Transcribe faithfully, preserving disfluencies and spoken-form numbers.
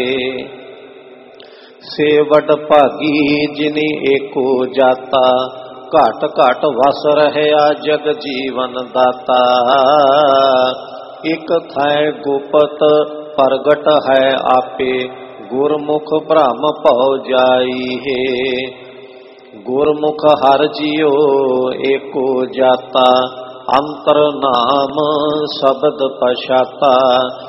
से वड भागी जिनि एको जाता, घट घट वस रहया जग जीवन दाता। एक थाय गुपत प्रगट है आपे, गुरमुख ब्रह्म पौ जाई है। गुरमुख हर जियो एको जाता, अंतर नाम शब्द पछाता।